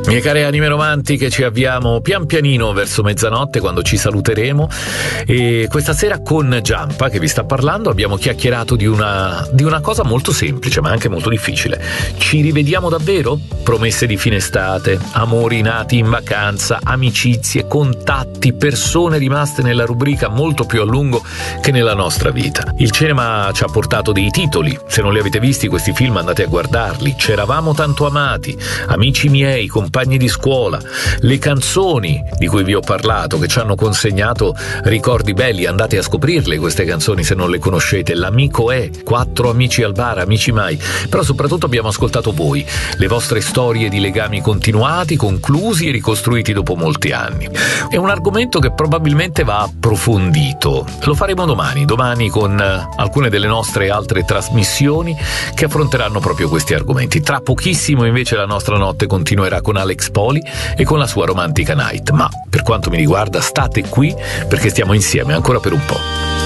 Mie care anime romantiche, ci avviamo pian pianino verso mezzanotte quando ci saluteremo, e questa sera con Giampa, che vi sta parlando, abbiamo chiacchierato di una cosa molto semplice ma anche molto difficile. Ci rivediamo davvero? Promesse di fine estate, amori nati in vacanza, amicizie, contatti, persone rimaste nella rubrica molto più a lungo che nella nostra vita. Il cinema ci ha portato dei titoli, se non li avete visti questi film andate a guardarli. C'eravamo tanto amati, Amici miei, compagni di scuola, le canzoni di cui vi ho parlato che ci hanno consegnato ricordi belli, andate a scoprirle queste canzoni se non le conoscete. L'amico è, 4 amici al bar, amici mai. Però soprattutto abbiamo ascoltato voi, le vostre storie di legami continuati, conclusi e ricostruiti dopo molti anni. È un argomento che probabilmente va approfondito, lo faremo domani con alcune delle nostre altre trasmissioni che affronteranno proprio questi argomenti. Tra pochissimo invece la nostra notte continuerà con Alex Poli e con la sua Romantica Night, ma per quanto mi riguarda state qui perché stiamo insieme ancora per un po'.